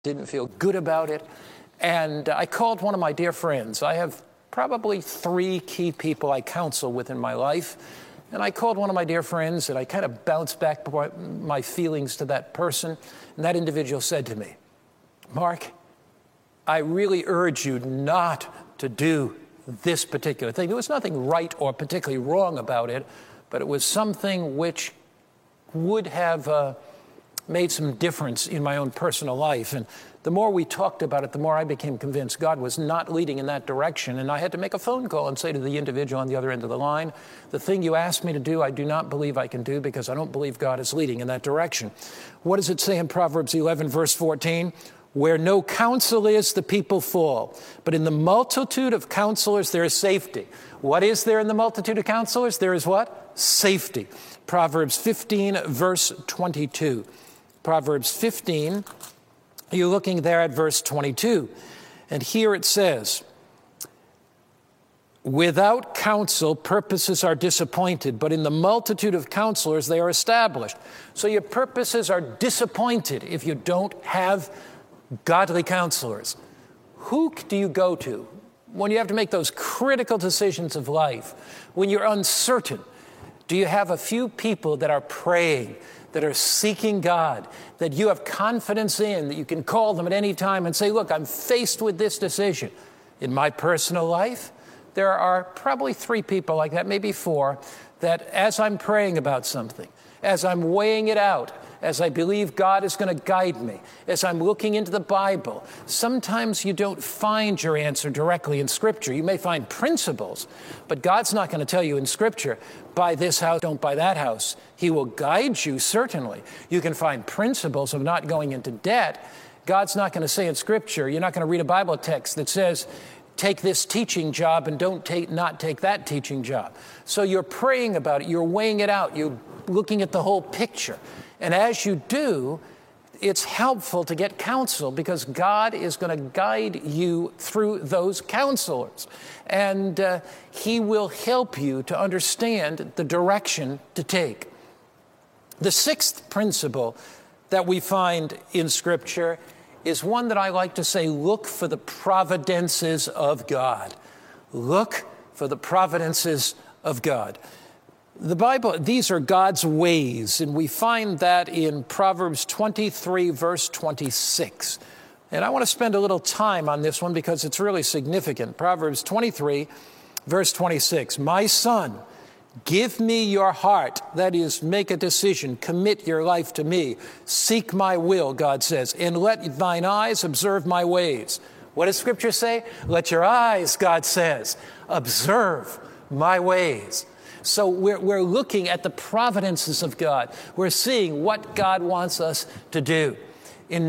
Didn't feel good about it. And I called one of my dear friends. I have probably 3 key people I counsel with in my life. And I called one of my dear friends, and I kind of bounced back my feelings to that person. And that individual said to me, Mark, I really urge you not to do this particular thing. There was nothing right or particularly wrong about it, but it was something which would have made some difference in my own personal life. And the more we talked about it, the more I became convinced God was not leading in that direction. And I had to make a phone call and say to the individual on the other end of the line, the thing you asked me to do, I do not believe I can do because I don't believe God is leading in that direction. What does it say in Proverbs 11, verse 14? Where no counsel is, the people fall. But in the multitude of counselors, there is safety. What is there in the multitude of counselors? There is what? Safety. Proverbs 15, verse 22. Proverbs 15, you're looking there at verse 22. And here it says, without counsel, purposes are disappointed, but in the multitude of counselors, they are established. So your purposes are disappointed if you don't have godly counselors. Who do you go to when you have to make those critical decisions of life, when you're uncertain? Do you have a few people that are praying, that are seeking God, that you have confidence in, that you can call them at any time and say, look, I'm faced with this decision? In my personal life, there are probably 3 people like that, maybe 4, that as I'm praying about something, as I'm weighing it out, as I believe God is going to guide me, as I'm looking into the Bible, sometimes you don't find your answer directly in Scripture. You may find principles, but God's not going to tell you in Scripture, buy this house, don't buy that house. He will guide you, certainly. You can find principles of not going into debt. God's not going to say in Scripture, you're not going to read a Bible text that says, take this teaching job and not take that teaching job. So you're praying about it, you're weighing it out, you're looking at the whole picture. And as you do, it's helpful to get counsel because God is going to guide you through those counselors. And He will help you to understand the direction to take. The 6th principle that we find in Scripture is one that I like to say, look for the providences of God. Look for the providences of God. The Bible, these are God's ways, and we find that in Proverbs 23, verse 26. And I want to spend a little time on this one because it's really significant. Proverbs 23, verse 26. My son, give me your heart, that is, make a decision, commit your life to me. Seek my will, God says, and let thine eyes observe my ways. What does Scripture say? Let your eyes, God says, observe my ways. So we're looking at the providences of God. We're seeing what God wants us to do. In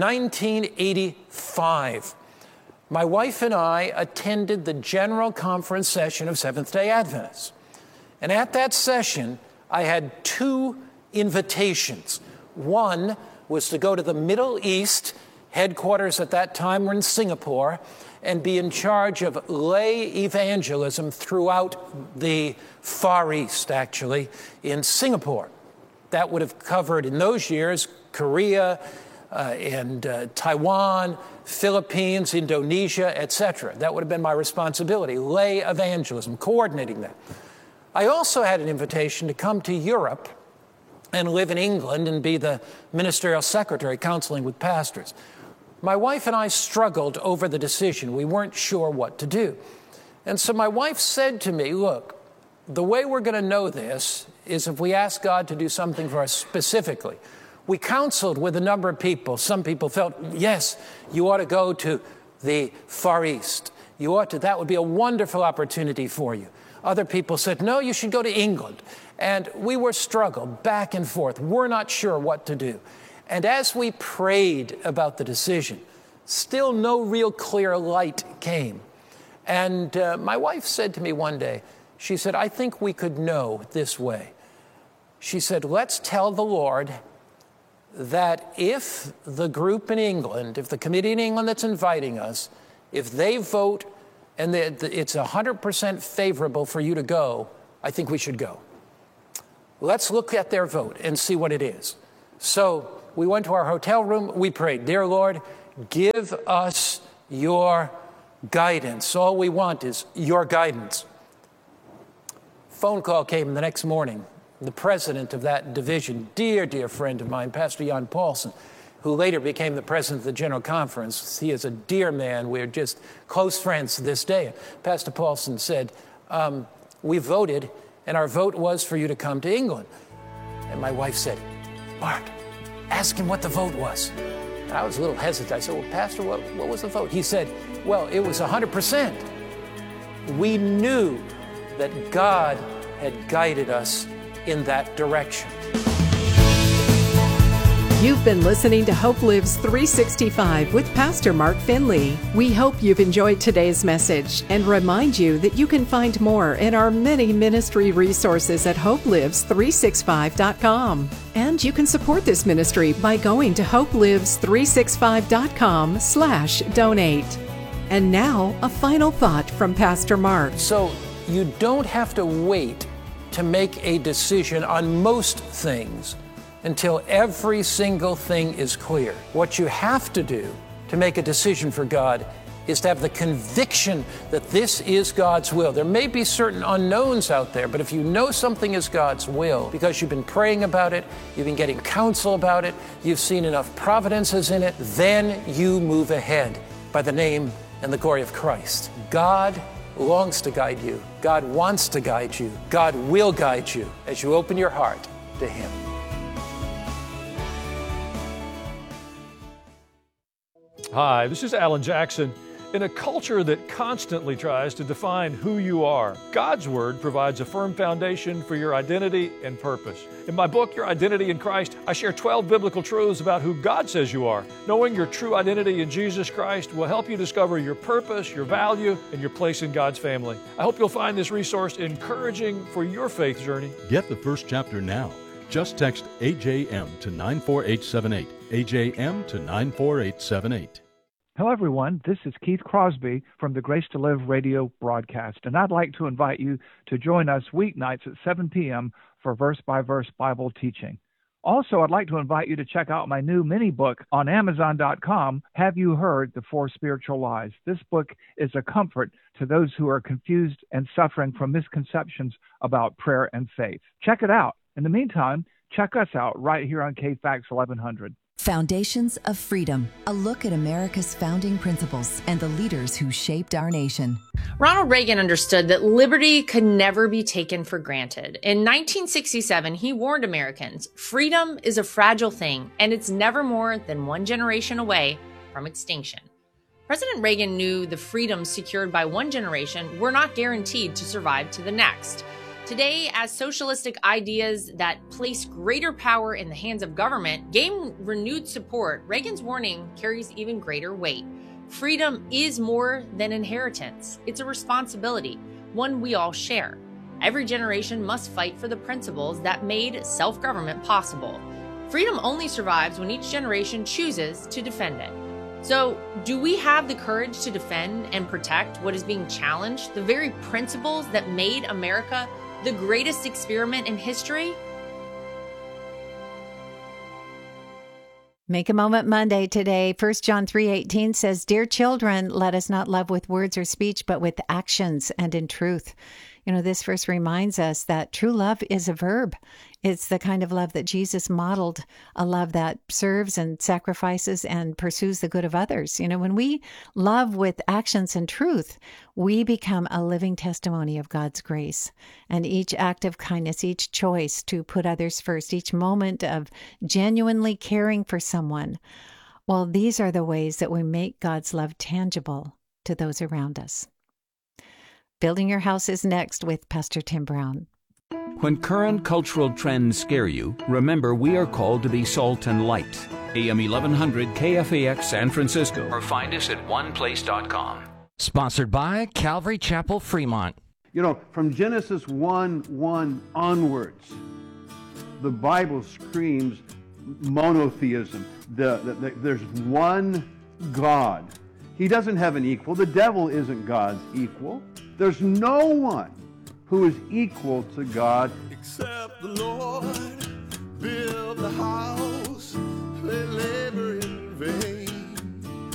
1985, my wife and I attended the General Conference session of Seventh-day Adventists. And at that session, I had 2 invitations. One was to go to the Middle East, headquarters at that time were in Singapore, and be in charge of lay evangelism throughout the Far East, actually, in Singapore. That would have covered, in those years, Korea and Taiwan, Philippines, Indonesia, etc. That would have been my responsibility, lay evangelism, coordinating that. I also had an invitation to come to Europe and live in England and be the ministerial secretary counseling with pastors. My wife and I struggled over the decision. We weren't sure what to do. And so my wife said to me, look, the way we're going to know this is if we ask God to do something for us specifically. We counseled with a number of people. Some people felt, yes, you ought to go to the Far East. That would be a wonderful opportunity for you. Other people said, no, you should go to England. And we were struggled back and forth. We're not sure what to do. And as we prayed about the decision, still no real clear light came. And my wife said to me one day, she said, I think we could know this way. She said, let's tell the Lord that if the group in England, if the committee in England that's inviting us, if they vote and it's 100% favorable for you to go, I think we should go. Let's look at their vote and see what it is. So we went to our hotel room. We prayed, dear Lord, give us your guidance. All we want is your guidance. Phone call came the next morning. The president of that division, dear friend of mine, Pastor Jan Paulsen, who later became the president of the General Conference. He is a dear man. We're just close friends to this day. Pastor Paulsen said, we voted, and our vote was for you to come to England. And my wife said, Mark, ask him what the vote was. And I was a little hesitant. I said, well, Pastor, what was the vote? He said, well, it was 100%. We knew that God had guided us in that direction. You've been listening to Hope Lives 365 with Pastor Mark Finley. We hope you've enjoyed today's message and remind you that you can find more in our many ministry resources at hopelives365.com. And you can support this ministry by going to hopelives365.com/donate. And now, a final thought from Pastor Mark. So you don't have to wait to make a decision on most things until every single thing is clear. What you have to do to make a decision for God is to have the conviction that this is God's will. There may be certain unknowns out there, but if you know something is God's will, because you've been praying about it, you've been getting counsel about it, you've seen enough providences in it, then you move ahead by the name and the glory of Christ. God longs to guide you. God wants to guide you. God will guide you as you open your heart to Him. Hi, this is Alan Jackson. In a culture that constantly tries to define who you are, God's Word provides a firm foundation for your identity and purpose. In my book, Your Identity in Christ, I share 12 biblical truths about who God says you are. Knowing your true identity in Jesus Christ will help you discover your purpose, your value, and your place in God's family. I hope you'll find this resource encouraging for your faith journey. Get the first chapter now. Just text AJM to 94878. AJM to 94878. Hello, everyone. This is Keith Crosby from the Grace to Live radio broadcast, and I'd like to invite you to join us weeknights at 7 p.m. for verse-by-verse Bible teaching. Also, I'd like to invite you to check out my new mini-book on Amazon.com, Have You Heard the Four Spiritual Lies? This book is a comfort to those who are confused and suffering from misconceptions about prayer and faith. Check it out. In the meantime, check us out right here on KFAX 1100. Foundations of Freedom, a look at America's founding principles and the leaders who shaped our nation. Ronald Reagan understood that liberty could never be taken for granted. In 1967, he warned Americans, freedom is a fragile thing, and it's never more than one generation away from extinction. President Reagan knew the freedoms secured by one generation were not guaranteed to survive to the next. Today, as socialistic ideas that place greater power in the hands of government gain renewed support, Reagan's warning carries even greater weight. Freedom is more than inheritance. It's a responsibility, one we all share. Every generation must fight for the principles that made self-government possible. Freedom only survives when each generation chooses to defend it. So, do we have the courage to defend and protect what is being challenged, the very principles that made America the greatest experiment in history? Make a Moment Monday today. 1 John 3:18 says, Dear children, let us not love with words or speech, but with actions and in truth. You know, this verse reminds us that true love is a verb. It's the kind of love that Jesus modeled, a love that serves and sacrifices and pursues the good of others. You know, when we love with actions and truth, we become a living testimony of God's grace. And each act of kindness, each choice to put others first, each moment of genuinely caring for someone, well, these are the ways that we make God's love tangible to those around us. Building Your House is next with Pastor Tim Brown. When current cultural trends scare you, remember we are called to be salt and light. AM 1100 KFAX San Francisco, or find us at oneplace.com. Sponsored by Calvary Chapel Fremont. You know, from Genesis 1:1 onwards, the Bible screams monotheism. There's one God. He doesn't have an equal. The devil isn't God's equal. There's no one who is equal to God. Except the Lord build the house, they labor in vain.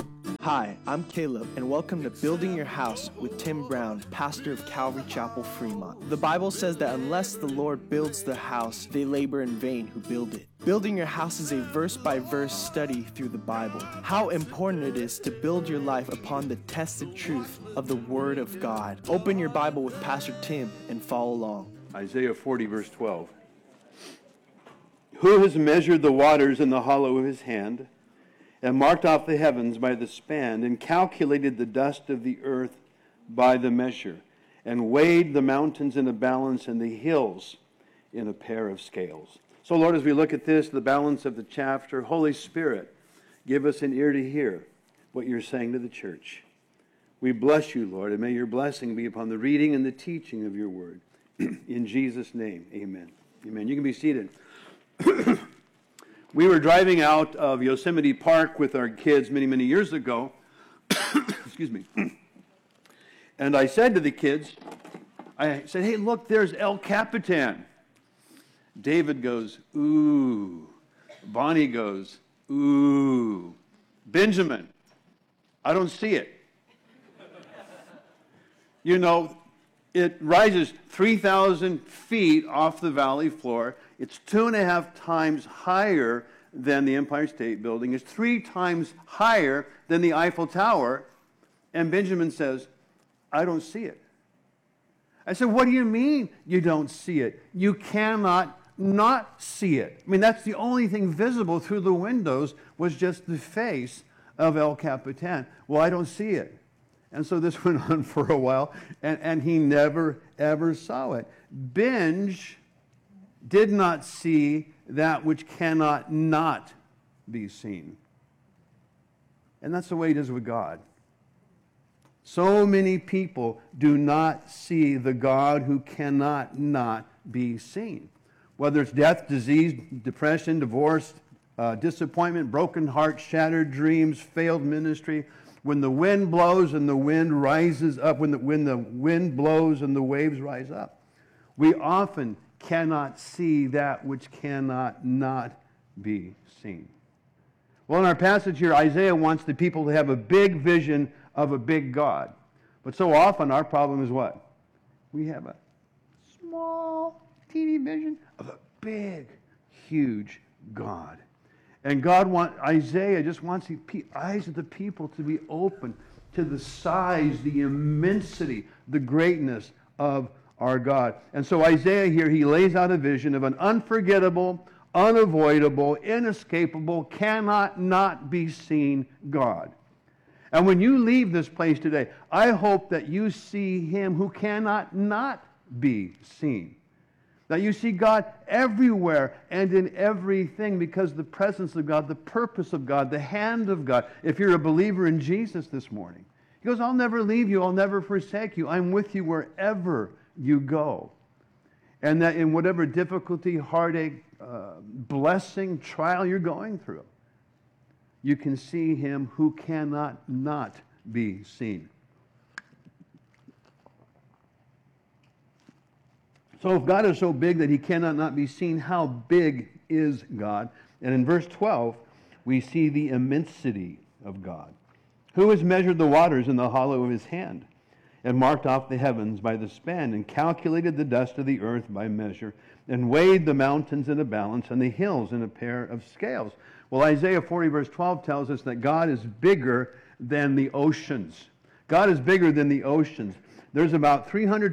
Hi, I'm Caleb, and welcome to Building Your House with Tim Brown, pastor of Calvary Chapel, Fremont. The Bible says that unless the Lord builds the house, they labor in vain who build it. Building your house is a verse-by-verse study through the Bible. How important it is to build your life upon the tested truth of the Word of God. Open your Bible with Pastor Tim and follow along. Isaiah 40, verse 12. Who has measured the waters in the hollow of his hand, and marked off the heavens by the span, and calculated the dust of the earth by the measure, and weighed the mountains in a balance and the hills in a pair of scales? So, Lord, as we look at this, the balance of the chapter, Holy Spirit, give us an ear to hear what you're saying to the church. We bless you, Lord, and may your blessing be upon the reading and the teaching of your word. In Jesus' name, amen. Amen. You can be seated. We were driving out of Yosemite Park with our kids many, many years ago. Excuse me. And I said to the kids, I said, hey, look, there's El Capitan. David goes, ooh. Bonnie goes, ooh. Benjamin, I don't see it. You know, it rises 3,000 feet off the valley floor. It's 2.5 times higher than the Empire State Building. It's 3 times higher than the Eiffel Tower. And Benjamin says, I don't see it. I said, what do you mean you don't see it? You cannot not see it. I mean, that's the only thing visible through the windows was just the face of El Capitan. Well, I don't see it. And so this went on for a while, and he never, ever saw it. Benj did not see that which cannot not be seen. And that's the way it is with God. So many people do not see the God who cannot not be seen. Whether it's death, disease, depression, divorce, disappointment, broken heart, shattered dreams, failed ministry. When the wind blows and the wind rises up, when the wind blows and the waves rise up, we often cannot see that which cannot not be seen. Well, in our passage here, Isaiah wants the people to have a big vision of a big God. But so often our problem is what? We have a small, teeny vision of a big, huge God. And Isaiah just wants the eyes of the people to be open to the size, the immensity, the greatness of our God. And so Isaiah here, he lays out a vision of an unforgettable, unavoidable, inescapable, cannot not be seen God. And when you leave this place today, I hope that you see him who cannot not be seen. That you see God everywhere and in everything, because the presence of God, the purpose of God, the hand of God. If you're a believer in Jesus this morning, he goes, I'll never leave you, I'll never forsake you. I'm with you wherever you go. And that in whatever difficulty, heartache, blessing, trial you're going through, you can see him who cannot not be seen. So if God is so big that he cannot not be seen, how big is God? And in verse 12, we see the immensity of God. Who has measured the waters in the hollow of his hand, and marked off the heavens by the span, and calculated the dust of the earth by measure, and weighed the mountains in a balance, and the hills in a pair of scales? Well, Isaiah 40 verse 12 tells us that God is bigger than the oceans. God is bigger than the oceans. There's about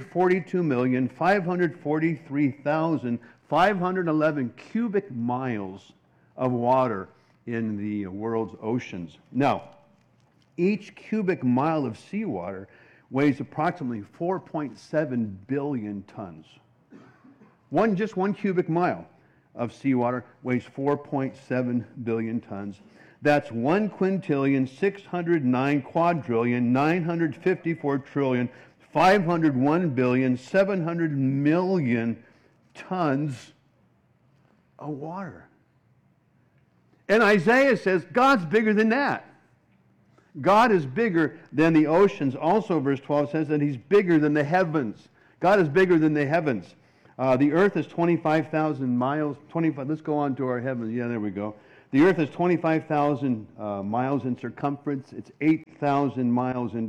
342,543,511 cubic miles of water in the world's oceans. Now, each cubic mile of seawater weighs approximately 4.7 billion tons. Just one cubic mile of seawater weighs 4.7 billion tons. That's 1 quintillion, 609 quadrillion, 954 trillion, 501 billion, 700 million tons of water. And Isaiah says God's bigger than that. God is bigger than the oceans. Also, verse 12 says that he's bigger than the heavens. God is bigger than the heavens. The earth is 25,000 miles. Let's go on to our heavens. Yeah, there we go. The earth is 25,000 miles in circumference. It's 8,000 miles in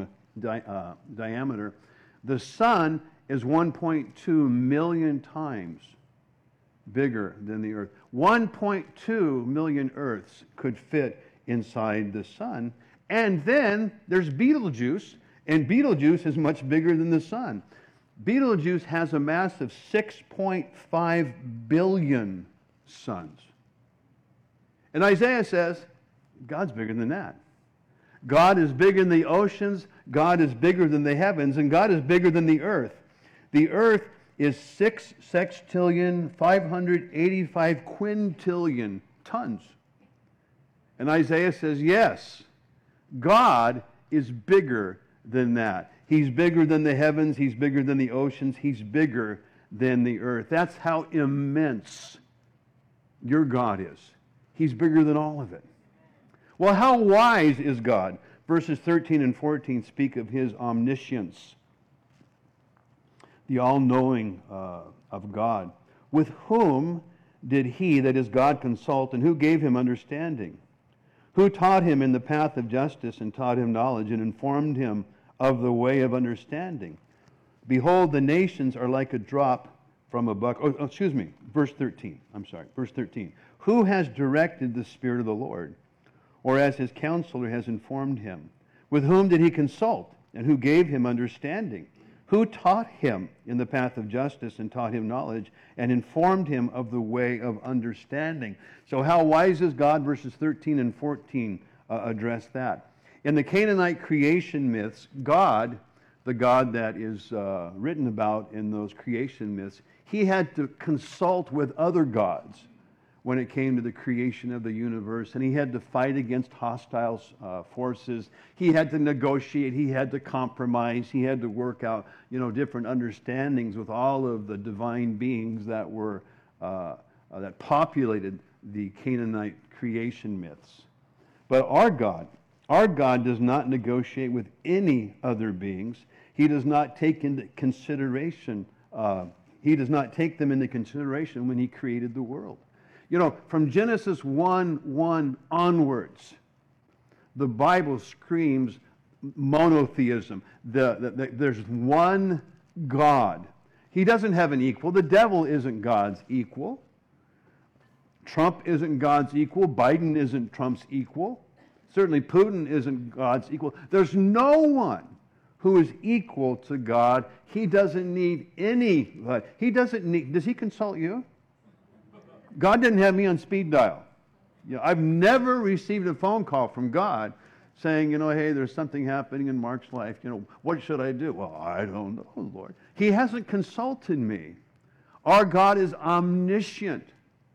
diameter. The sun is 1.2 million times bigger than the earth. 1.2 million Earths could fit inside the sun. And then there's Betelgeuse, and Betelgeuse is much bigger than the sun. Betelgeuse has a mass of 6.5 billion suns. And Isaiah says, God's bigger than that. God is bigger than the oceans, God is bigger than the heavens, and God is bigger than the earth. The earth is 6 sextillion, 585 quintillion tons. And Isaiah says, yes, God is bigger than that. He's bigger than the heavens, He's bigger than the oceans, He's bigger than the earth. That's how immense your God is. He's bigger than all of it. Well, how wise is God? Verses 13 and 14 speak of His omniscience, the all-knowing of God. With whom did He, that is God, consult, and who gave Him understanding? Who taught Him in the path of justice, and taught Him knowledge, and informed Him of the way of understanding? Behold, the nations are like a drop from a bucket. Verse 13. Verse 13. Who has directed the Spirit of the Lord? Or as His counselor has informed Him? With whom did He consult, and who gave Him understanding? Who taught Him in the path of justice, and taught Him knowledge, and informed Him of the way of understanding? So how wise is God? Verses 13 and 14 address that. In the Canaanite creation myths, God, the God that is written about in those creation myths, He had to consult with other gods when it came to the creation of the universe, and He had to fight against hostile forces. He had to negotiate. He had to compromise. He had to work out, different understandings with all of the divine beings that were that populated the Canaanite creation myths. But our God does not negotiate with any other beings. He does not take into consideration. He does not take them into consideration when He created the world. From Genesis 1:1 onwards, the Bible screams monotheism. There's one God. He doesn't have an equal. The devil isn't God's equal. Trump isn't God's equal. Biden isn't Trump's equal. Certainly Putin isn't God's equal. There's no one who is equal to God. He doesn't need anybody. Does He consult you? God didn't have me on speed dial. I've never received a phone call from God saying, hey, there's something happening in Mark's life. What should I do? Well, I don't know, Lord. He hasn't consulted me. Our God is omniscient.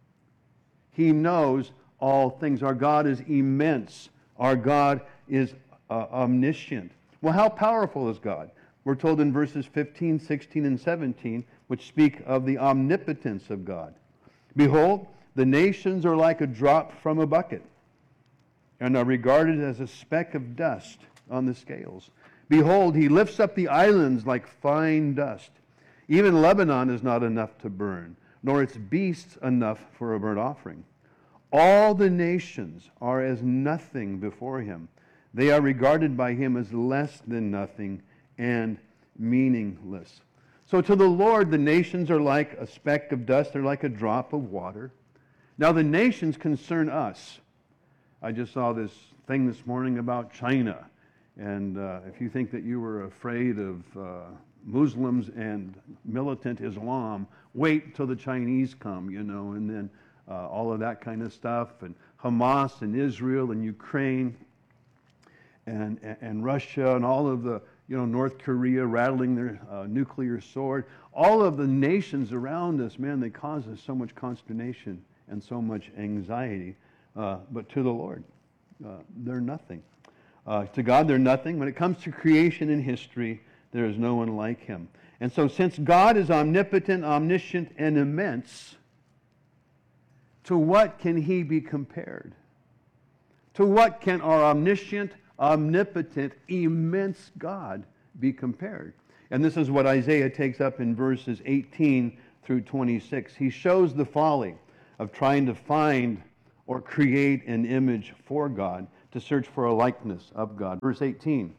He knows all things. Our God is immense. Our God is omniscient. Well, how powerful is God? We're told in verses 15, 16, and 17, which speak of the omnipotence of God. Behold, the nations are like a drop from a bucket, and are regarded as a speck of dust on the scales. Behold, He lifts up the islands like fine dust. Even Lebanon is not enough to burn, nor its beasts enough for a burnt offering. All the nations are as nothing before Him. They are regarded by Him as less than nothing and meaningless. So to the Lord, the nations are like a speck of dust. They're like a drop of water. Now the nations concern us. I just saw this thing this morning about China. And if you think that you were afraid of Muslims and militant Islam, wait till the Chinese come, and then all of that kind of stuff. And Hamas and Israel and Ukraine and Russia and all of the North Korea rattling their nuclear sword. All of the nations around us, man, they cause us so much consternation and so much anxiety. But to the Lord, they're nothing. To God, they're nothing. When it comes to creation and history, there is no one like Him. And so since God is omnipotent, omniscient, and immense, to what can He be compared? To what can our omniscient, omnipotent, immense God be compared? And this is what Isaiah takes up in verses 18 through 26. He shows the folly of trying to find or create an image for God, to search for a likeness of God. Verse 18.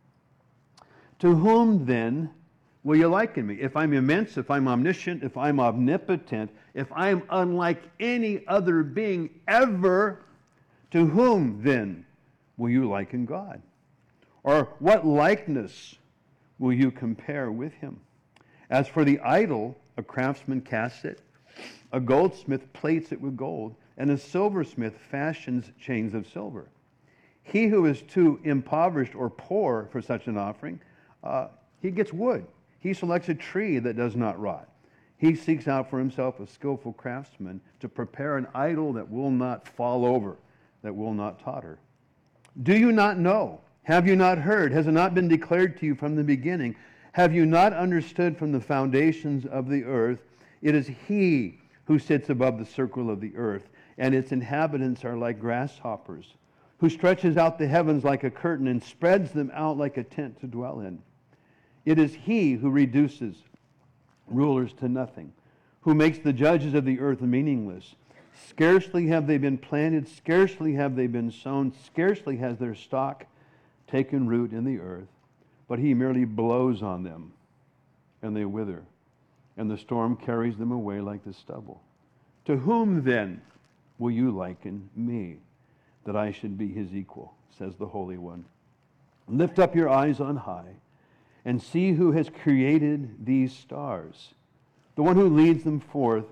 To whom then will you liken me? If I'm immense, if I'm omniscient, if I'm omnipotent, if I'm unlike any other being ever, to whom then will you liken God? Or what likeness will you compare with him? As for the idol, a craftsman casts it, a goldsmith plates it with gold, and a silversmith fashions chains of silver. He who is too impoverished or poor for such an offering, he gets wood. He selects a tree that does not rot. He seeks out for himself a skillful craftsman to prepare an idol that will not fall over, that will not totter. Do you not know? Have you not heard? Has it not been declared to you from the beginning? Have you not understood from the foundations of the earth? It is he who sits above the circle of the earth, and its inhabitants are like grasshoppers, who stretches out the heavens like a curtain and spreads them out like a tent to dwell in. It is he who reduces rulers to nothing, who makes the judges of the earth meaningless. Scarcely have they been planted, scarcely have they been sown, scarcely has their stalk taken root in the earth, but he merely blows on them, and they wither, and the storm carries them away like the stubble. To whom then will you liken me, that I should be his equal, says the Holy One? Lift up your eyes on high, and see who has created these stars, the one who leads them forth,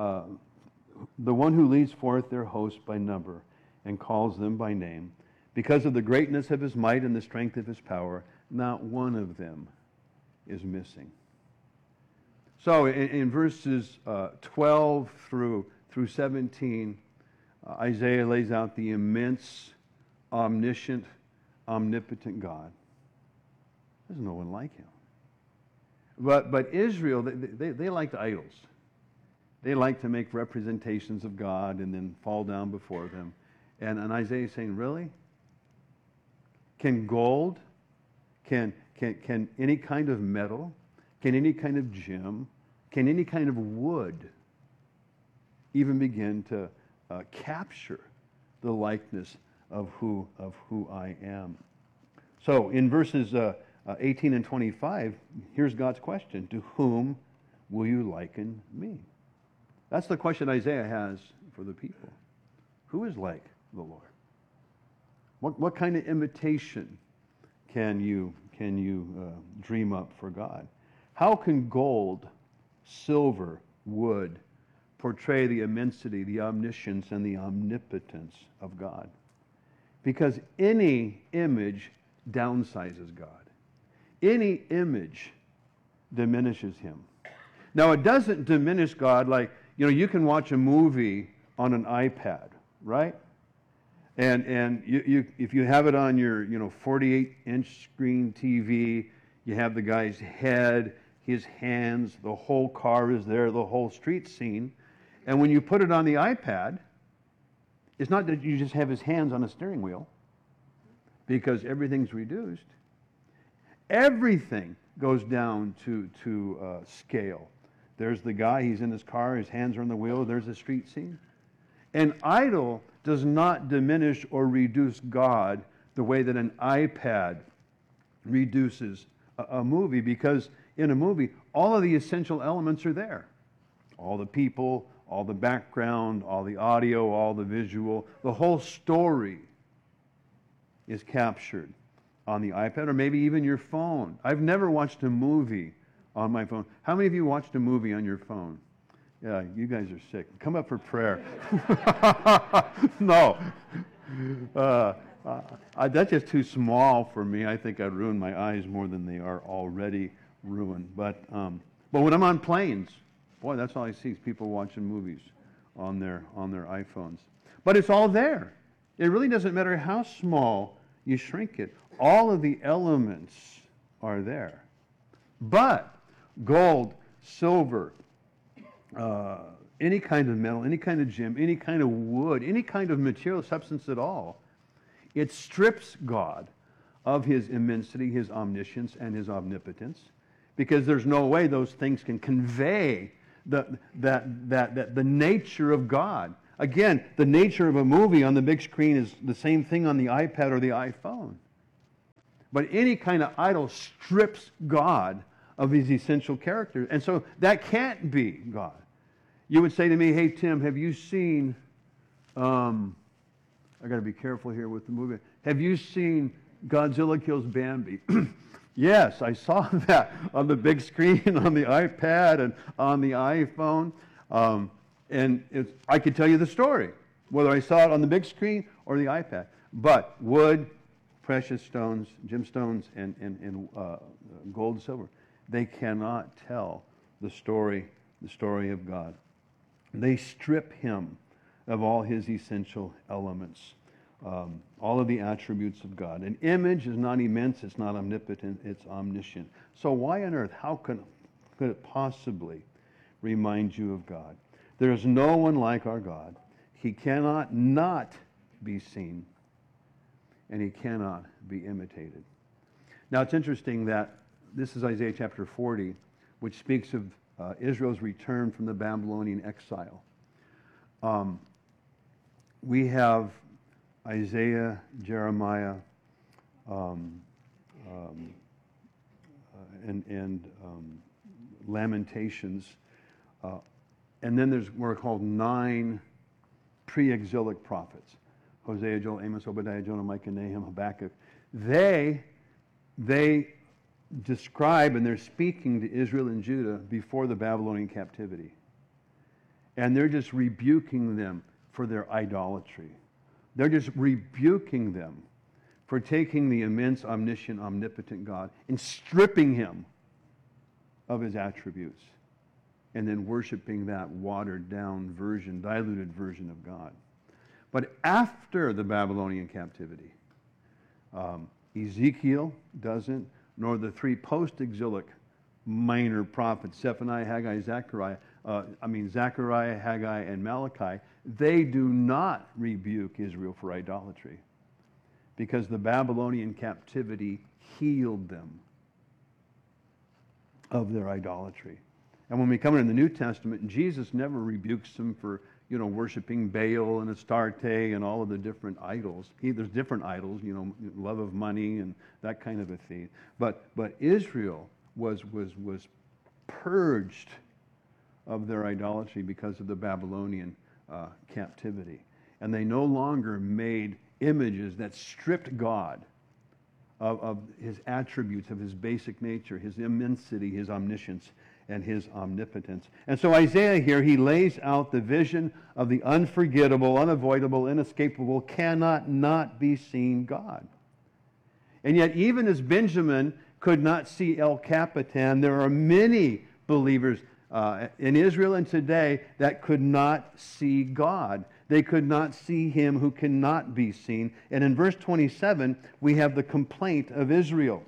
the one who leads forth their host by number and calls them by name. Because of the greatness of his might and the strength of his power, not one of them is missing. So in verses 12 through 17, Isaiah lays out the immense, omniscient, omnipotent God. There's no one like him. But Israel, they liked idols. They liked to make representations of God and then fall down before them. And Isaiah is saying, really? Can gold, can any kind of metal, can any kind of gem, can any kind of wood even begin to capture the likeness of who I am? So in verses 18 and 25, here's God's question: to whom will you liken me? That's the question Isaiah has for the people. Who is like the Lord? What kind of imitation can you dream up for God? How can gold, silver, wood portray the immensity, the omniscience, and the omnipotence of God? Because any image downsizes God. Any image diminishes him. Now, it doesn't diminish God like, you can watch a movie on an iPad, right? And you if you have it on your 48-inch screen TV, you have the guy's head, his hands, the whole car is there, the whole street scene. And when you put it on the iPad, it's not that you just have his hands on a steering wheel, because everything's reduced. Everything goes down to scale. There's the guy, he's in his car, his hands are on the wheel, there's the street scene. An idol does not diminish or reduce God the way that an iPad reduces a movie, because in a movie, all of the essential elements are there. All the people, all the background, all the audio, all the visual, the whole story is captured on the iPad, or maybe even your phone. I've never watched a movie on my phone. How many of you watched a movie on your phone? Yeah, you guys are sick. Come up for prayer. No. That's just too small for me. I think I'd ruin my eyes more than they are already ruined. But when I'm on planes, boy, that's all I see is people watching movies on their iPhones. But it's all there. It really doesn't matter how small you shrink it. All of the elements are there. But gold, silver, any kind of metal, any kind of gem, any kind of wood, any kind of material substance at all, it strips God of his immensity, his omniscience, and his omnipotence, because there's no way those things can convey the nature of God. Again, the nature of a movie on the big screen is the same thing on the iPad or the iPhone. But any kind of idol strips God of his essential character. And so that can't be God. You would say to me, hey, Tim, have you seen, I got to be careful here with the movie. Have you seen Godzilla Kills Bambi? Yes, I saw that on the big screen, on the iPad and on the iPhone. I could tell you the story, whether I saw it on the big screen or the iPad. But wood, precious stones, gemstones, and gold and silver, they cannot tell the story of God. They strip him of all his essential elements, all of the attributes of God. An image is not immense, it's not omnipotent, it's omniscient. So why on earth, how could it possibly remind you of God? There is no one like our God. He cannot not be seen, and he cannot be imitated. Now it's interesting that this is Isaiah chapter 40, which speaks of Israel's return from the Babylonian exile. We have Isaiah, Jeremiah, and Lamentations. And then there's what are called 9 pre-exilic prophets. Hosea, Joel, Amos, Obadiah, Jonah, Micah, Nahum, Habakkuk. They describe and they're speaking to Israel and Judah before the Babylonian captivity. And they're just rebuking them for their idolatry. They're just rebuking them for taking the immense, omniscient, omnipotent God and stripping him of his attributes and then worshiping that watered-down version, diluted version of God. But after the Babylonian captivity, Ezekiel doesn't, nor the 3 post-exilic minor prophets, Zephaniah, Haggai, Zechariah, Haggai, and Malachi, they do not rebuke Israel for idolatry because the Babylonian captivity healed them of their idolatry. And when we come into the New Testament, Jesus never rebukes them for, worshiping Baal and Astarte and all of the different idols. There's different idols, love of money and that kind of a thing. But Israel was purged of their idolatry because of the Babylonian captivity. And they no longer made images that stripped God of his attributes, of his basic nature, his immensity, his omniscience, and his omnipotence. And so Isaiah here, he lays out the vision of the unforgettable, unavoidable, inescapable, cannot not be seen God. And yet even as Benjamin could not see El Capitan, there are many believers in Israel and today that could not see God. They could not see him who cannot be seen. And in verse 27, we have the complaint of Israel.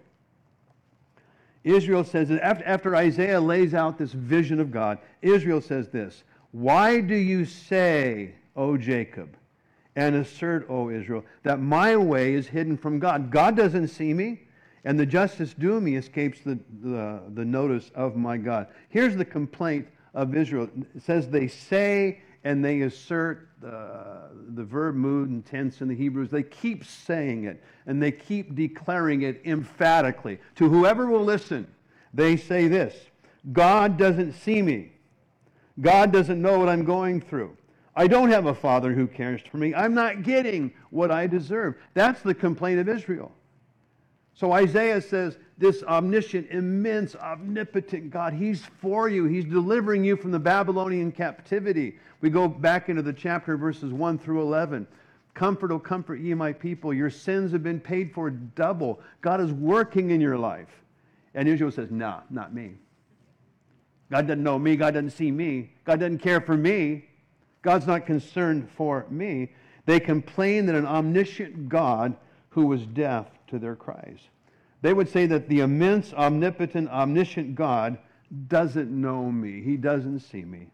Israel says, after Isaiah lays out this vision of God, Israel says this, "Why do you say, O Jacob, and assert, O Israel, that my way is hidden from God? God doesn't see me, and the justice due me escapes the notice of my God." Here's the complaint of Israel. It says they say and they assert, the verb, mood, and tense in the Hebrews. They keep saying it, and they keep declaring it emphatically. To whoever will listen, they say this: God doesn't see me. God doesn't know what I'm going through. I don't have a father who cares for me. I'm not getting what I deserve. That's the complaint of Israel. So Isaiah says, this omniscient, immense, omnipotent God, he's for you. He's delivering you from the Babylonian captivity. We go back into the chapter, verses 1 through 11. Comfort, O comfort ye my people. Your sins have been paid for double. God is working in your life. And Israel says, no, not me. God doesn't know me. God doesn't see me. God doesn't care for me. God's not concerned for me. They complain that an omniscient God who was deaf to their cries. They would say that the immense, omnipotent, omniscient God doesn't know me. He doesn't see me.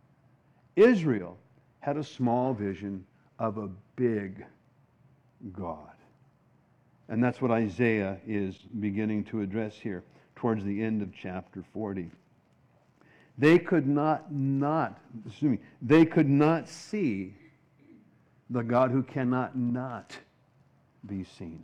Israel had a small vision of a big God. And that's what Isaiah is beginning to address here towards the end of chapter 40. They could not see the God who cannot not be seen.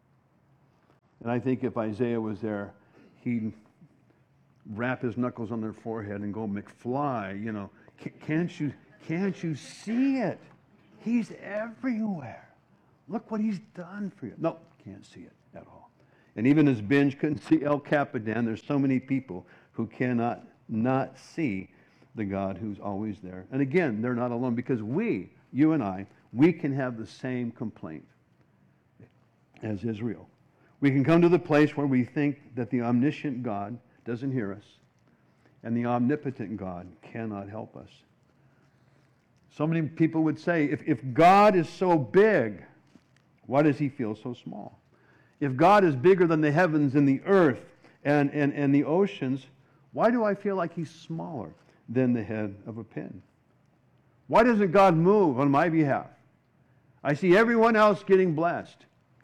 And I think if Isaiah was there, he'd rap his knuckles on their forehead and go, McFly, you know, can't you see it? He's everywhere. Look what he's done for you. No, can't see it at all. And even as Binge couldn't see El Capitan, there's so many people who cannot not see the God who's always there. And again, they're not alone, because we, you and I, we can have the same complaint as Israel. We can come to the place where we think that the omniscient God doesn't hear us and the omnipotent God cannot help us. So many people would say, if God is so big, why does he feel so small? If God is bigger than the heavens and the earth and the oceans, why do I feel like he's smaller than the head of a pin? Why doesn't God move on my behalf? I see everyone else getting blessed.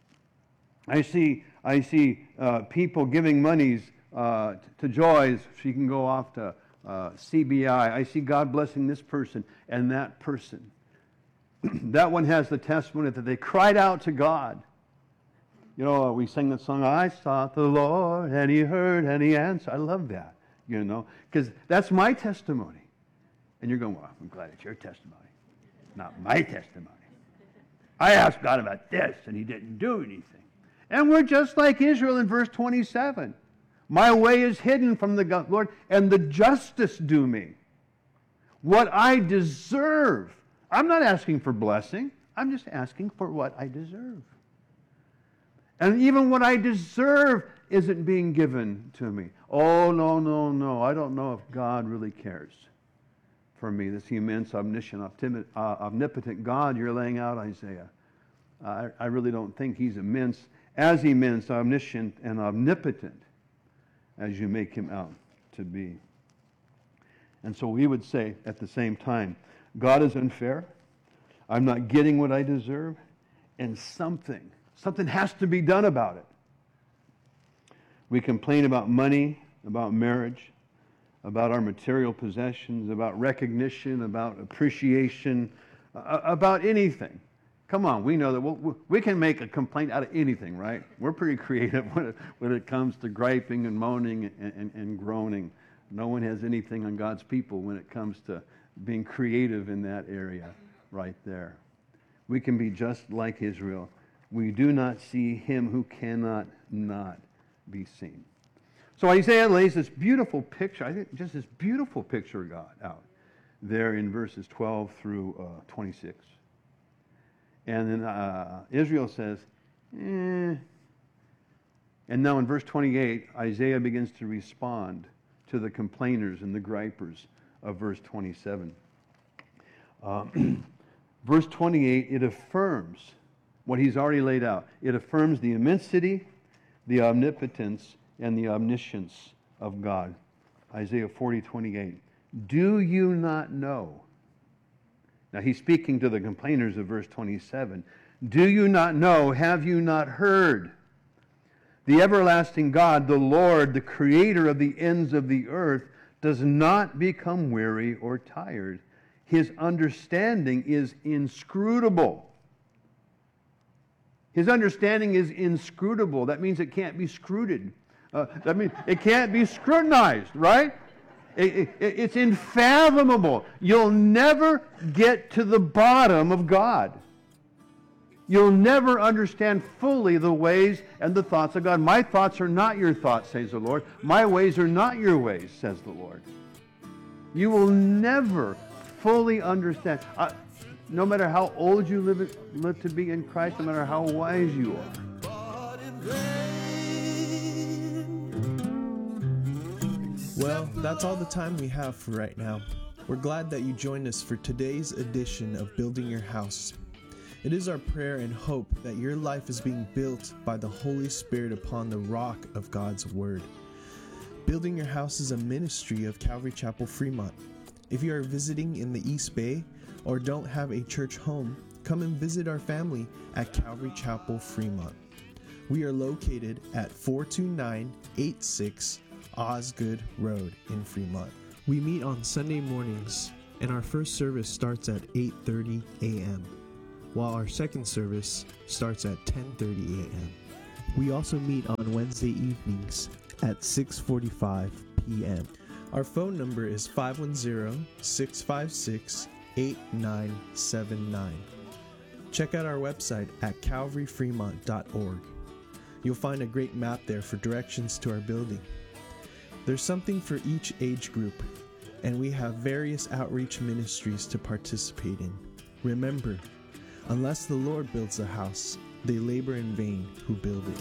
I see people giving monies to Joyce. She can go off to CBI. I see God blessing this person and that person. That one has the testimony that they cried out to God. You know, we sang the song, I sought the Lord, and he heard, and he answered. I love that, you know, because that's my testimony. And you're going, well, I'm glad it's your testimony, not my testimony. I asked God about this, and he didn't do anything. And we're just like Israel in verse 27. My way is hidden from the Lord, and the justice due me. What I deserve. I'm not asking for blessing. I'm just asking for what I deserve. And even what I deserve isn't being given to me. Oh, no. I don't know if God really cares for me. This immense, omniscient, omnipotent God you're laying out, Isaiah. I really don't think he's immense, omniscient, and omnipotent as you make him out to be. And so we would say at the same time, God is unfair. I'm not getting what I deserve. And something has to be done about it. We complain about money, about marriage, about our material possessions, about recognition, about appreciation, about anything. Come on, we know that we can make a complaint out of anything, right? We're pretty creative when it comes to griping and moaning and groaning. No one has anything on God's people when it comes to being creative in that area right there. We can be just like Israel. We do not see him who cannot not be seen. So Isaiah lays this beautiful picture, I think just this beautiful picture of God out there in verses 12 through 26. And then Israel says, And now in verse 28, Isaiah begins to respond to the complainers and the gripers of verse 27. Verse 28, it affirms what he's already laid out. It affirms the immensity, the omnipotence, and the omniscience of God. Isaiah 40:28. Do you not know? Now he's speaking to the complainers of verse 27. Do you not know? Have you not heard? The everlasting God, the Lord, the creator of the ends of the earth, does not become weary or tired. His understanding is inscrutable. His understanding is inscrutable. That means it can't be scruted. That means it can't be scrutinized, right? It's unfathomable. You'll never get to the bottom of God. You'll never understand fully the ways and the thoughts of God. My thoughts are not your thoughts, says the Lord. My ways are not your ways, says the Lord. You will never fully understand. No matter how old you live to be in Christ, no matter how wise you are. Well, that's all the time we have for right now. We're glad that you joined us for today's edition of Building Your House. It is our prayer and hope that your life is being built by the Holy Spirit upon the rock of God's Word. Building Your House is a ministry of Calvary Chapel Fremont. If you are visiting in the East Bay or don't have a church home, come and visit our family at Calvary Chapel Fremont. We are located at 42986 Osgood Road in Fremont. We meet on Sunday mornings, and our first service starts at 8:30 a.m. while our second service starts at 10:30 a.m. We also meet on Wednesday evenings at 6:45 p.m. Our phone number is 510-656-8979. Check out our website at calvaryfremont.org. You'll find a great map there for directions to our building. There's something for each age group, and we have various outreach ministries to participate in. Remember, unless the Lord builds a house, they labor in vain who build it.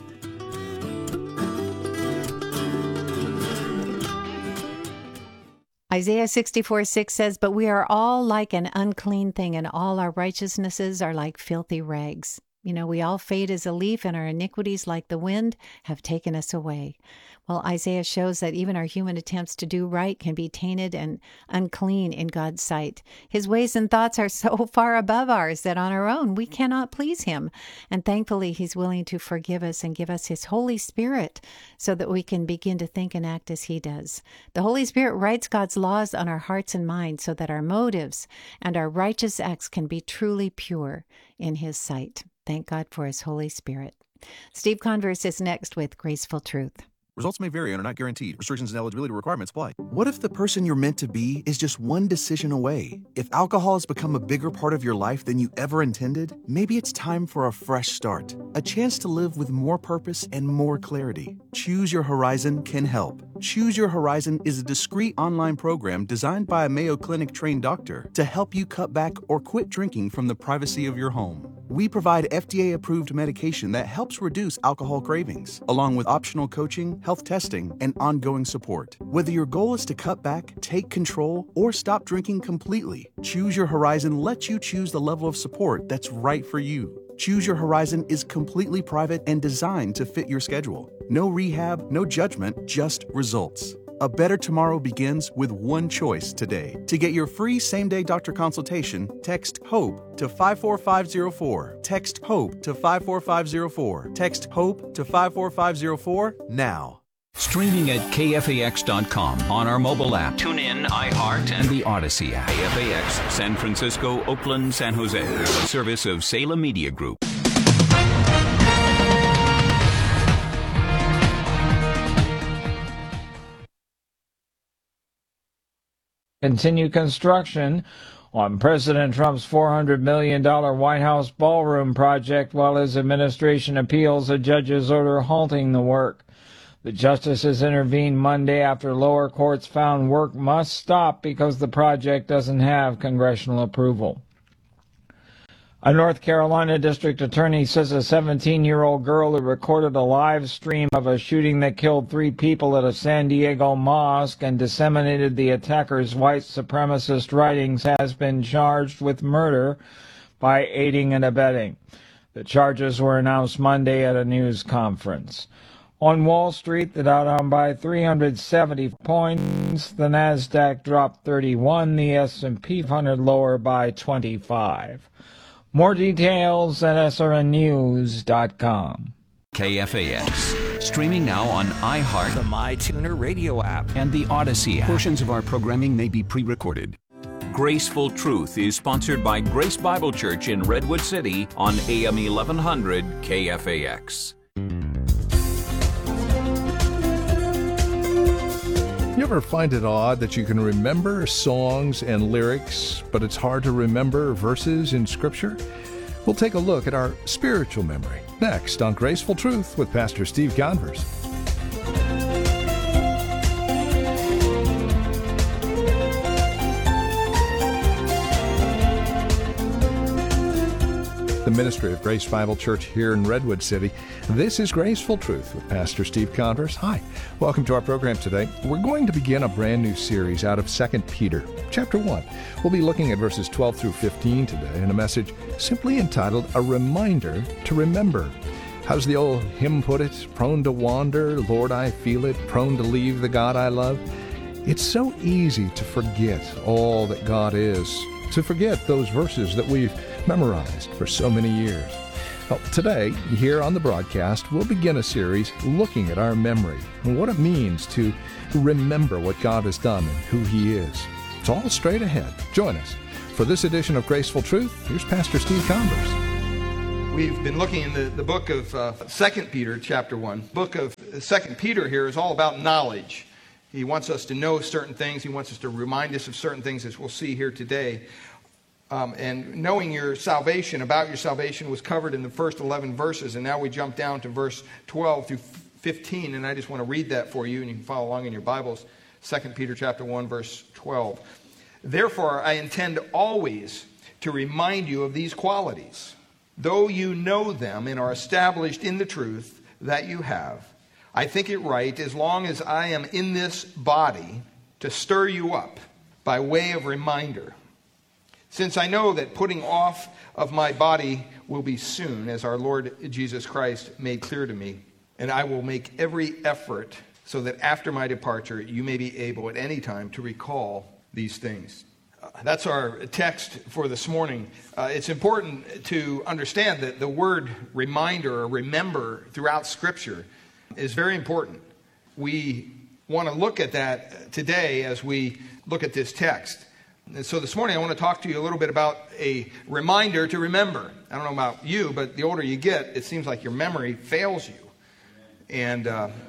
Isaiah 64:6 says, "But we are all like an unclean thing, and all our righteousnesses are like filthy rags." You know, we all fade as a leaf, and our iniquities, like the wind, have taken us away. Well, Isaiah shows that even our human attempts to do right can be tainted and unclean in God's sight. His ways and thoughts are so far above ours that on our own we cannot please him. And thankfully, he's willing to forgive us and give us his Holy Spirit so that we can begin to think and act as he does. The Holy Spirit writes God's laws on our hearts and minds so that our motives and our righteous acts can be truly pure in his sight. Thank God for his Holy Spirit. Steve Converse is next with Graceful Truth. Results may vary and are not guaranteed. Restrictions and eligibility requirements apply. What if the person you're meant to be is just one decision away? If alcohol has become a bigger part of your life than you ever intended, maybe it's time for a fresh start. A chance to live with more purpose and more clarity. Choose Your Horizon can help. Choose Your Horizon is a discreet online program designed by a Mayo Clinic trained doctor to help you cut back or quit drinking from the privacy of your home. We provide FDA-approved medication that helps reduce alcohol cravings, along with optional coaching, health testing, and ongoing support. Whether your goal is to cut back, take control, or stop drinking completely, Choose Your Horizon lets you choose the level of support that's right for you. Choose Your Horizon is completely private and designed to fit your schedule. No rehab, no judgment, just results. A better tomorrow begins with one choice today. To get your free same-day doctor consultation, text HOPE to 54504. Text HOPE to 54504. Text HOPE to 54504 now. Streaming at KFAX.com on our mobile app. Tune in, iHeart, and the Odyssey app. KFAX, San Francisco, Oakland, San Jose. A service of Salem Media Group. Continue construction on President Trump's $400 million White House ballroom project while his administration appeals a judge's order halting the work. The justices intervened Monday after lower courts found work must stop because the project doesn't have congressional approval. A North Carolina district attorney says a 17-year-old girl who recorded a live stream of a shooting that killed 3 people at a San Diego mosque and disseminated the attacker's white supremacist writings has been charged with murder by aiding and abetting. The charges were announced Monday at a news conference. On Wall Street, the Dow down by 370 points, the Nasdaq dropped 31, the S&P 500 lower by 25. More details at srnnews.com. KFAX. Streaming now on iHeart, the MyTuner radio app, and the Odyssey app. Portions of our programming may be pre-recorded. Graceful Truth is sponsored by Grace Bible Church in Redwood City on AM 1100 KFAX. You ever find it odd that you can remember songs and lyrics, but it's hard to remember verses in Scripture? We'll take a look at our spiritual memory next on Graceful Truth with Pastor Steve Converse. The ministry of Grace Bible Church here in Redwood City. This is Graceful Truth with Pastor Steve Converse. Hi, welcome to our program today. We're going to begin a brand new series out of 2 Peter, chapter 1. We'll be looking at verses 12 through 15 today in a message simply entitled, A Reminder to Remember. How's the old hymn put it? Prone to wander, Lord, I feel it, prone to leave the God I love. It's so easy to forget all that God is, to forget those verses that we've memorized for so many years. Well, today, here on the broadcast, we'll begin a series looking at our memory and what it means to remember what God has done and who He is. It's all straight ahead. Join us. For this edition of Graceful Truth, here's Pastor Steve Converse. We've been looking in the book of 2 Peter, chapter 1. Book of 2 Peter here is all about knowledge. He wants us to know certain things. He wants us to remind us of certain things, as we'll see here today. And knowing your salvation, about your salvation, was covered in the first 11 verses. And now we jump down to verse 12 through 15. And I just want to read that for you, and you can follow along in your Bibles. 2 Peter chapter 1, verse 12. Therefore, I intend always to remind you of these qualities, though you know them and are established in the truth that you have. I think it right, as long as I am in this body, to stir you up by way of reminder, since I know that putting off of my body will be soon, as our Lord Jesus Christ made clear to me, and I will make every effort so that after my departure you may be able at any time to recall these things. That's our text for this morning. It's important to understand that the word reminder or remember throughout Scripture is very important. We want to look at that today as we look at this text. And so this morning I want to talk to you a little bit about a reminder to remember. I don't know about you, but the older you get, it seems like your memory fails you. And,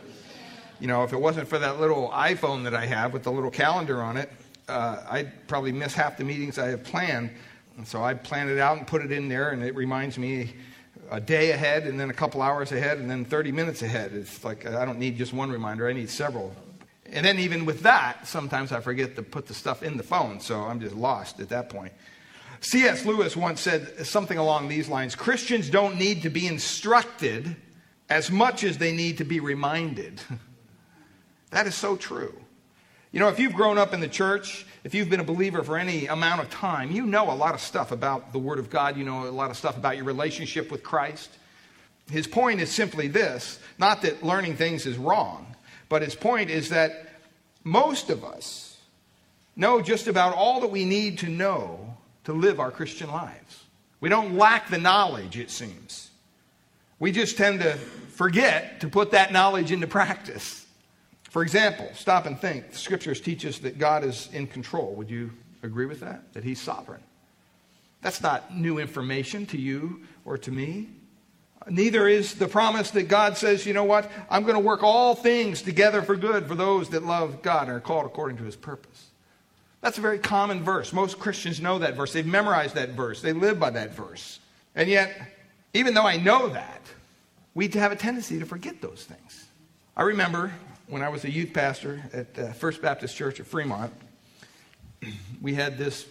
if it wasn't for that little iPhone that I have with the little calendar on it, I'd probably miss half the meetings I have planned. And so I planned it out and put it in there, and it reminds me a day ahead, and then a couple hours ahead, and then 30 minutes ahead. It's like I don't need just one reminder, I need several. And then even with that, sometimes I forget to put the stuff in the phone, so I'm just lost at that point. C.S. Lewis once said something along these lines: Christians don't need to be instructed as much as they need to be reminded. That is so true. If you've grown up in the church, if you've been a believer for any amount of time, you know a lot of stuff about the Word of God. You know a lot of stuff about your relationship with Christ. His point is simply this: not that learning things is wrong, but his point is that most of us know just about all that we need to know to live our Christian lives. We don't lack the knowledge, it seems. We just tend to forget to put that knowledge into practice. For example, stop and think. The Scriptures teach us that God is in control. Would you agree with that? That He's sovereign. That's not new information to you or to me. Neither is the promise that God says, you know what, I'm going to work all things together for good for those that love God and are called according to His purpose. That's a very common verse. Most Christians know that verse. They've memorized that verse. They live by that verse. And yet, even though I know that, we have a tendency to forget those things. I remember when I was a youth pastor at First Baptist Church of Fremont, we had this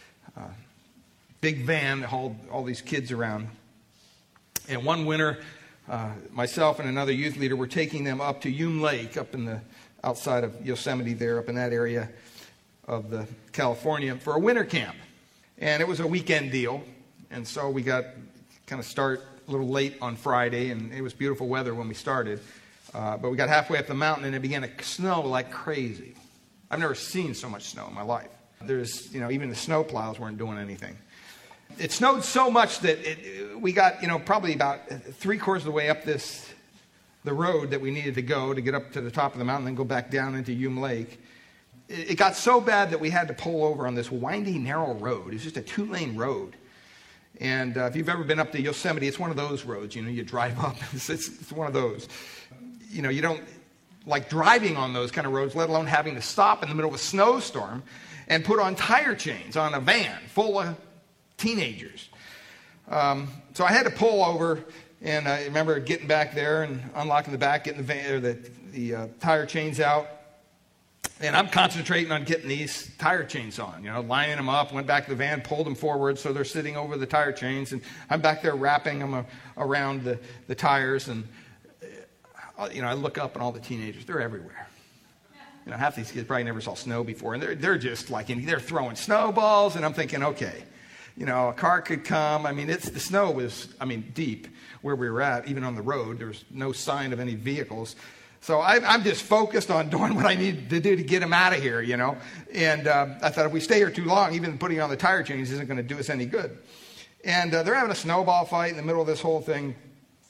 big van that hauled all these kids around. And one winter, myself and another youth leader were taking them up to Hume Lake, up in the outside of Yosemite there, up in that area of the California, for a winter camp. And it was a weekend deal. And so we got kind of start a little late on Friday, and it was beautiful weather when we started. But we got halfway up the mountain, and it began to snow like crazy. I've never seen so much snow in my life. There's, even the snow plows weren't doing anything. It snowed so much that we got, probably about 3/4 of the way up the road that we needed to go to get up to the top of the mountain and then go back down into Hume Lake. It got so bad that we had to pull over on this windy, narrow road. It's just a 2-lane road. And if you've ever been up to Yosemite, it's one of those roads. You drive up. It's one of those. You don't like driving on those kind of roads, let alone having to stop in the middle of a snowstorm and put on tire chains on a van full of teenagers. So I had to pull over, and I remember getting back there and unlocking the back, getting the van, or the tire chains out. And I'm concentrating on getting these tire chains on, lining them up, went back to the van, pulled them forward so they're sitting over the tire chains. And I'm back there wrapping them around the tires. And, I look up and all the teenagers, they're everywhere. Half these kids probably never saw snow before. And they're just they're throwing snowballs. And I'm thinking, okay, a car could come. The snow was, deep where we were at, even on the road. There was no sign of any vehicles. So I'm just focused on doing what I need to do to get them out of here, And I thought if we stay here too long, even putting on the tire chains isn't going to do us any good. And they're having a snowball fight in the middle of this whole thing.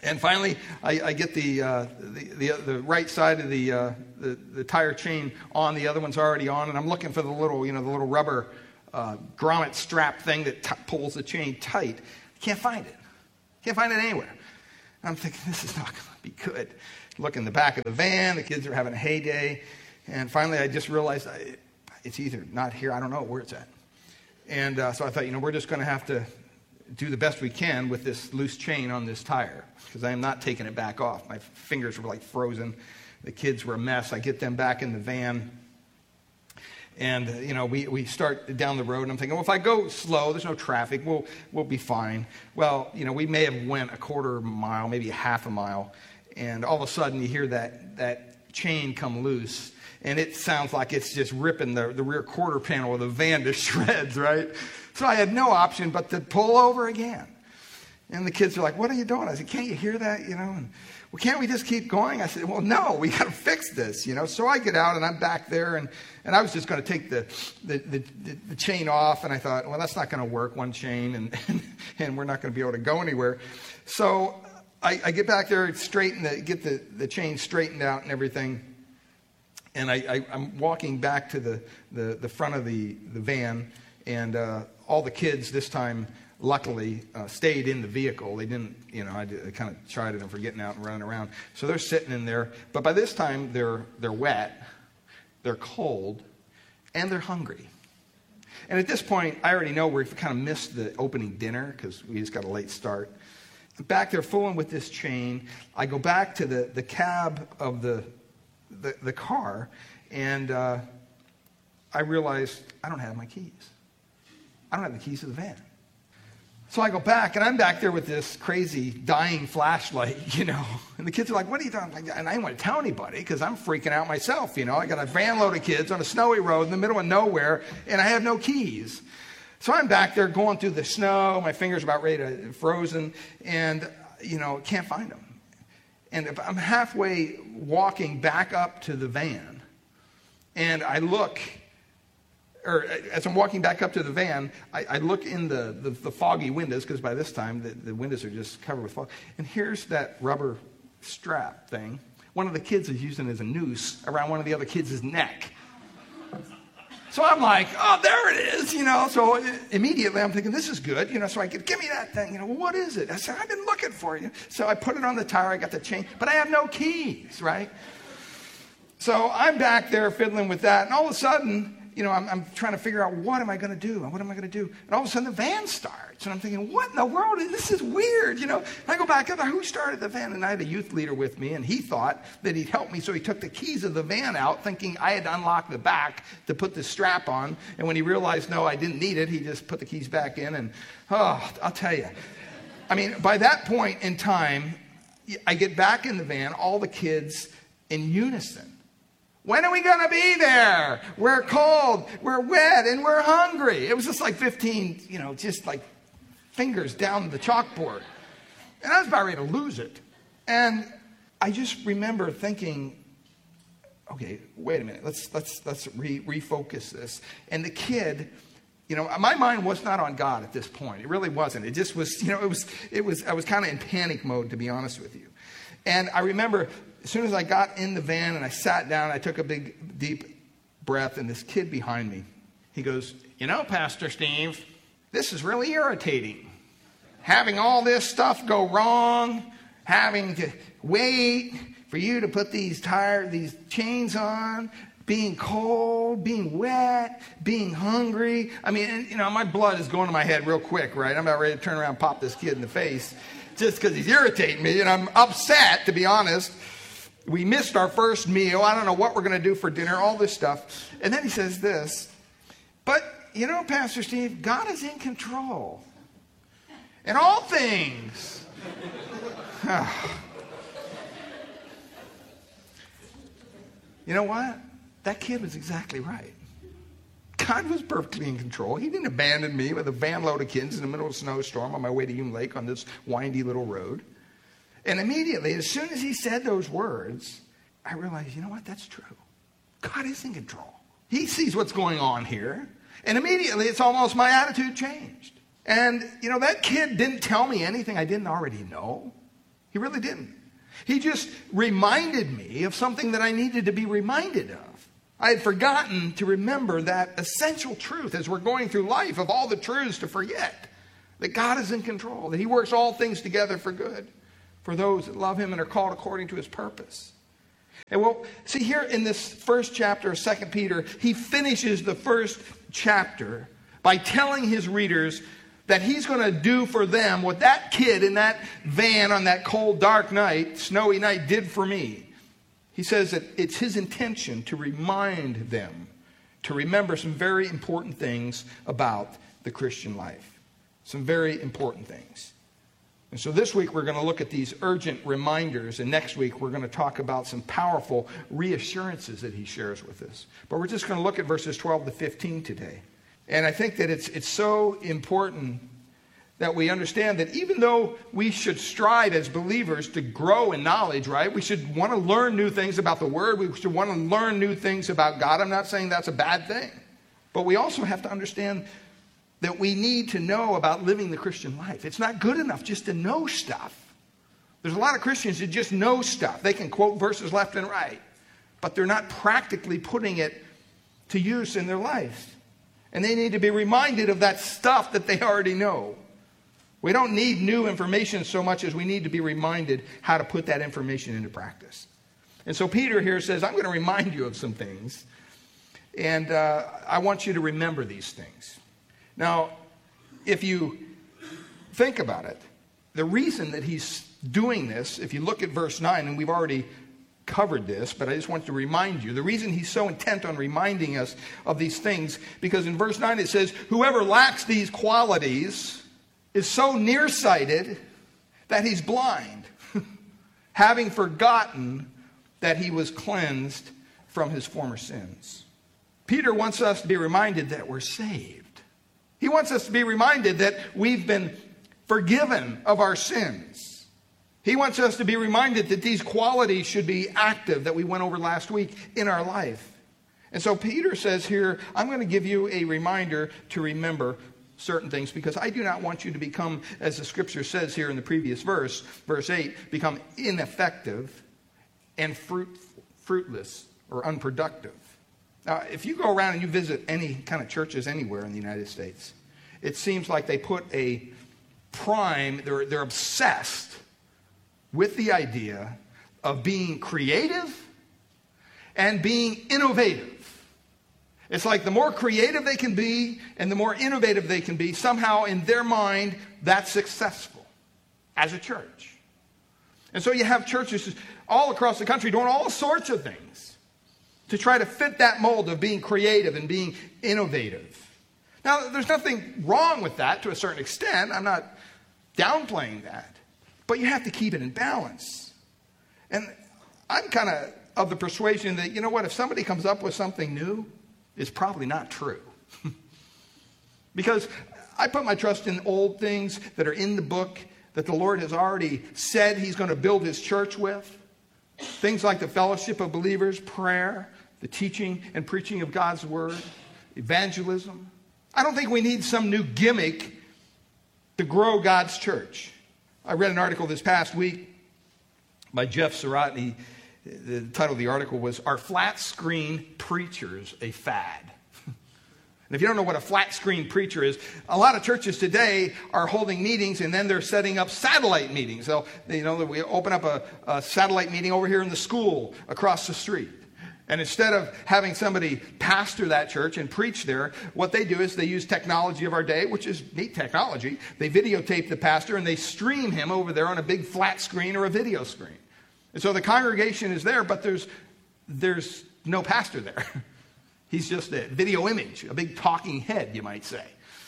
And finally, I get the right side of the tire chain on. The other one's already on, and I'm looking for the little rubber grommet strap thing that pulls the chain tight. Can't find it. Can't find it anywhere. And I'm thinking, this is not going to be good. Look in the back of the van. The kids are having a heyday. And finally, I just realized it's either not here. I don't know where it's at. And so I thought, we're just going to have to do the best we can with this loose chain on this tire, because I am not taking it back off. My fingers were like frozen. The kids were a mess. I get them back in the van. And, we start down the road, and I'm thinking, well, if I go slow, there's no traffic, we'll be fine. Well, we may have went a quarter mile, maybe a half a mile, and all of a sudden you hear that chain come loose, and it sounds like it's just ripping the rear quarter panel of the van to shreds, right? So I had no option but to pull over again. And the kids are like, what are you doing? I said, can't you hear that, And, well, can't we just keep going? I said, well, no, we got to fix this, So I get out, and I'm back there, and I was just going to take the chain off, and I thought, well, that's not going to work, one chain, and we're not going to be able to go anywhere. So I get back there, get the chain straightened out and everything, and I'm walking back to the front of the van, and all the kids this time, luckily, stayed in the vehicle. They didn't, I kind of chided them for getting out and running around. So they're sitting in there. But by this time, they're wet, they're cold, and they're hungry. And at this point, I already know we've kind of missed the opening dinner because we just got a late start. I'm back there fooling with this chain. I go back to the cab of the car, and I realize I don't have my keys. I don't have the keys to the van. So I go back, and I'm back there with this crazy dying flashlight, And the kids are like, what are you doing? And I didn't want to tell anybody because I'm freaking out myself, I got a van load of kids on a snowy road in the middle of nowhere, and I have no keys. So I'm back there going through the snow. My fingers are about ready to frozen, and, can't find them. And I'm halfway walking back up to the van, and I look... or as I'm walking back up to the van, I look in the foggy windows, because by this time the windows are just covered with fog. And here's that rubber strap thing. One of the kids is using it as a noose around one of the other kids' neck. So I'm like, oh, there it is, So immediately I'm thinking, this is good, So I get, give me that thing, well, what is it? I said, I've been looking for you. So I put it on the tire, I got the chain, but I have no keys, right? So I'm back there fiddling with that, and all of a sudden, I'm trying to figure out, what am I going to do? What am I going to do? And all of a sudden the van starts. And I'm thinking, what in the world? This is weird. And I go back, who started the van? And I had a youth leader with me, and he thought that he'd help me. So he took the keys of the van out, thinking I had to unlock the back to put the strap on. And when he realized, no, I didn't need it, he just put the keys back in. And, I'll tell you. By that point in time, I get back in the van, all the kids in unison. When are we going to be there? We're cold, we're wet, and we're hungry. It was just like 15, just like fingers down the chalkboard. And I was about ready to lose it. And I just remember thinking, okay, wait a minute, let's refocus this. And the kid, my mind was not on God at this point. It really wasn't. It just was, I was kind of in panic mode, to be honest with you. And I remember, as soon as I got in the van and I sat down, I took a big, deep breath, and this kid behind me, he goes, Pastor Steve, this is really irritating. Having all this stuff go wrong, having to wait for you to put these chains on, being cold, being wet, being hungry. My blood is going to my head real quick, right? I'm about ready to turn around and pop this kid in the face just because he's irritating me, and I'm upset, to be honest. We missed our first meal. I don't know what we're going to do for dinner, all this stuff. And then he says this, but, Pastor Steve, God is in control in all things. You know what? That kid was exactly right. God was perfectly in control. He didn't abandon me with a van load of kids in the middle of a snowstorm on my way to Hume Lake on this windy little road. And immediately, as soon as he said those words, I realized, you know what? That's true. God is in control. He sees what's going on here. And immediately, it's almost my attitude changed. And, that kid didn't tell me anything I didn't already know. He really didn't. He just reminded me of something that I needed to be reminded of. I had forgotten to remember that essential truth as we're going through life, of all the truths to forget, that God is in control, that he works all things together for good for those that love him and are called according to his purpose. And well, see here in this first chapter of 2 Peter, he finishes the first chapter by telling his readers that he's going to do for them what that kid in that van on that cold, dark night, snowy night, did for me. He says that it's his intention to remind them to remember some very important things about the Christian life. Some very important things. And so this week we're going to look at these urgent reminders, and next week we're going to talk about some powerful reassurances that he shares with us. But we're just going to look at verses 12 to 15 today. And I think that it's so important that we understand that even though we should strive as believers to grow in knowledge, right? We should want to learn new things about the Word. We should want to learn new things about God. I'm not saying that's a bad thing. But we also have to understand that we need to know about living the Christian life. It's not good enough just to know stuff. There's a lot of Christians who just know stuff. They can quote verses left and right, but they're not practically putting it to use in their life. And they need to be reminded of that stuff that they already know. We don't need new information so much as we need to be reminded how to put that information into practice. And so Peter here says, I'm going to remind you of some things, and I want you to remember these things. Now, if you think about it, the reason that he's doing this, if you look at verse 9, and we've already covered this, but I just want to remind you, the reason he's so intent on reminding us of these things, because in verse 9 it says, whoever lacks these qualities is so nearsighted that he's blind, having forgotten that he was cleansed from his former sins. Peter wants us to be reminded that we're saved. He wants us to be reminded that we've been forgiven of our sins. He wants us to be reminded that these qualities should be active, that we went over last week, in our life. And so Peter says here, I'm going to give you a reminder to remember certain things, because I do not want you to become, as the scripture says here in the previous verse, verse 8, become ineffective and fruitless or unproductive. Now, if you go around and you visit any kind of churches anywhere in the United States, it seems like they put a prime, they're obsessed with the idea of being creative and being innovative. It's like the more creative they can be and the more innovative they can be, somehow in their mind, that's successful as a church. And so you have churches all across the country doing all sorts of things to try to fit that mold of being creative and being innovative. Now, there's nothing wrong with that to a certain extent. I'm not downplaying that. But you have to keep it in balance. And I'm kind of the persuasion that, you know what, if somebody comes up with something new, it's probably not true. Because I put my trust in old things that are in the book that the Lord has already said he's going to build his church with. Things like the fellowship of believers, prayer, the teaching and preaching of God's word, evangelism. I don't think we need some new gimmick to grow God's church. I read an article this past week by Jeff Surratt. The title of the article was, Are Flat Screen Preachers a Fad? And if you don't know what a flat screen preacher is, a lot of churches today are holding meetings and then they're setting up satellite meetings. So, we open up a satellite meeting over here in the school across the street. And instead of having somebody pastor that church and preach there, what they do is they use technology of our day, which is neat technology. They videotape the pastor and they stream him over there on a big flat screen or a video screen. And so the congregation is there, but there's no pastor there. He's just a video image, a big talking head, you might say.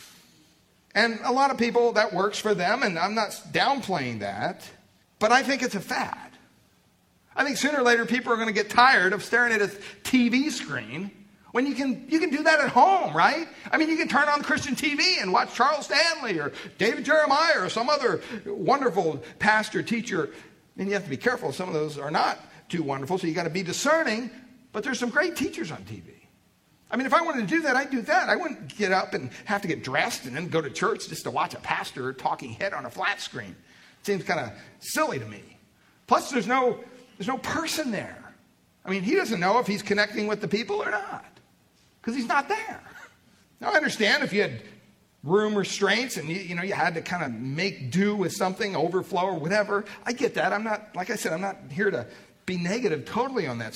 And a lot of people, that works for them, and I'm not downplaying that, but I think it's a fad. I think sooner or later people are going to get tired of staring at a TV screen when you can do that at home, right? I mean, you can turn on Christian TV and watch Charles Stanley or David Jeremiah or some other wonderful pastor, teacher. And you have to be careful. Some of those are not too wonderful, so you got to be discerning. But there's some great teachers on TV. I mean, if I wanted to do that, I'd do that. I wouldn't get up and have to get dressed and then go to church just to watch a pastor talking head on a flat screen. It seems kind of silly to me. Plus, there's no person there. I mean, he doesn't know if he's connecting with the people or not, because he's not there. Now, I understand if you had room restraints and you had to kind of make do with something, overflow or whatever. I get that. I'm not, like I said, I'm not here to be negative totally on that